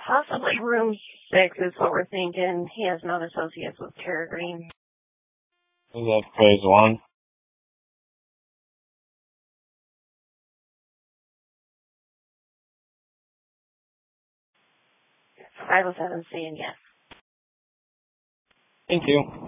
Possibly room 6 is what we're thinking. He has known associates with Tara Green. Is that phase 1? I was having saying yes. Thank you.